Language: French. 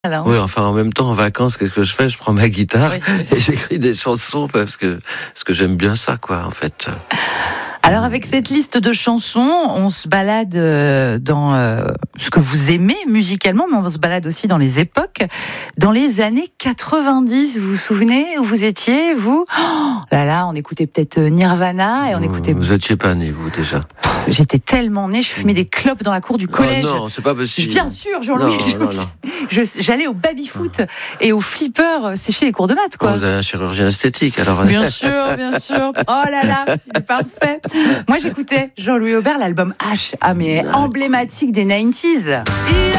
Alors. Oui, enfin, en même temps, en vacances, qu'est-ce que je fais? Je prends ma guitare Oui. et j'écris des chansons parce que j'aime bien ça, quoi, en fait. Alors avec cette liste de chansons, on se balade dans ce que vous aimez musicalement, mais on se balade aussi dans les époques. Dans les années 90, vous vous souvenez où vous étiez, vous? Oh là là, on écoutait peut-être Nirvana et on écoutait... Vous étiez pas né, vous, déjà? J'étais tellement née, je fumais des clopes dans la cour du collège. Oh non, c'est pas possible. Bien sûr, Jean-Louis. Non. J'allais au baby-foot et au flipper sécher les cours de maths, quoi. Oh, vous avez un chirurgien esthétique, alors. Bien sûr, bien sûr. Oh là là, il est parfait. Moi, j'écoutais Jean-Louis Aubert, l'album H. Ah, mais emblématique des 90s.